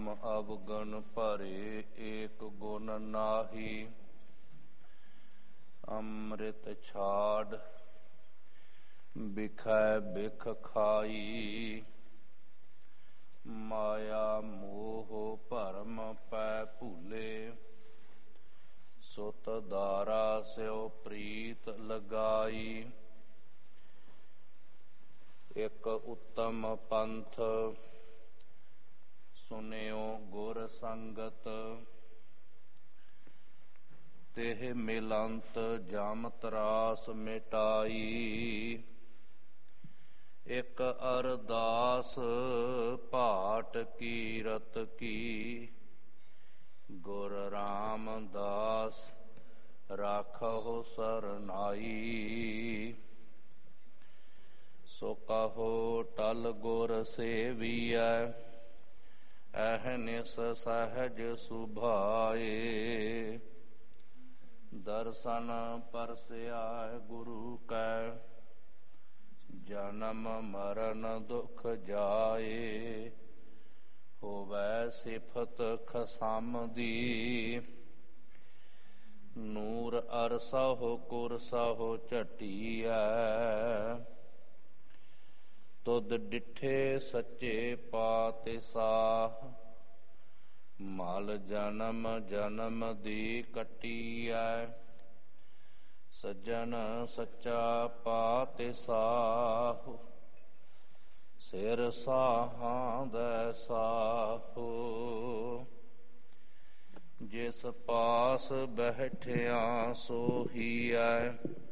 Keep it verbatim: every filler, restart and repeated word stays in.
ਨਾਮ ਅਵਗੁਣ ਭਰੇ ਏਕ ਗੁਣ ਨਾਹੀ। ਅੰਮ੍ਰਿਤ ਛਾੜ ਬਿਖੈ ਬਿਖ ਖਾਈ। ਮਾਇਆ ਮੋਹ ਭਰਮ ਪੈ ਭੂਲੇ। ਸੁਤ ਦਾਰਾ ਸਿਉ ਪ੍ਰੀਤ ਲਗਾਈ। ਇਕ ਉੱਤਮ ਪੰਥ ਸੁਨਿਓ ਗੁਰ ਸੰਗਤ। ਤਿਹ ਮਿਲੰਤ ਜਮ ਤਰਾਸ ਮਿਟਾਈ। ਇਕ ਅਰਦਾਸ ਭਾਟ ਕੀਰਤ ਕੀ। ਗੁਰ ਰਾਮਦਾਸ ਰਾਖਹੁ ਸਰਨਾਈ। ਸੋ ਕਹੋ ਟਲ ਗੁਰ ਸੇਵੀਐ। ਅਹਨਿਸ ਸਹਜ ਸੁਭਾਏ। ਦਰਸ਼ਨ ਪਰਸਿਆ ਗੁਰੂ ਕੈ। ਜਨਮ ਮਰਨ ਦੁਖ ਜਾਏ। ਹੋਵੈ ਸਿਫਤ ਖਸਮ ਦੀ। ਨੂਰ ਅਰਸਹੁ ਕੁਰਸਹੁ ਝਟੀਐ। ਤੁਧ ਡਿਠੇ ਸੱਚੇ ਪਾਤਿਸਾਹ। ਮਲ ਜਨਮ ਜਨਮ ਦੀ ਕੱਟੀਐ। ਸੱਜਣ ਸੱਚਾ ਪਾਤਿਸਾਹੁ। ਸਿਰ ਸਾਹਾਂ ਦੈ ਸਾਹੁ। ਜਿਸ ਪਾਸ ਬੈਠਿਆ ਸੋਹੀਐ।